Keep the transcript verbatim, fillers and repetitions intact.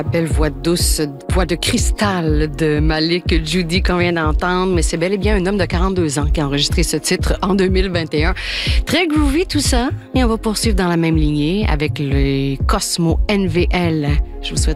Belle voix douce, voix de cristal de Malik Judy qu'on vient d'entendre, mais c'est bel et bien un homme de quarante-deux ans qui a enregistré ce titre en deux mille vingt et un. Très groovy tout ça, et on va poursuivre dans la même lignée avec le Cosmo N V L. Je vous souhaite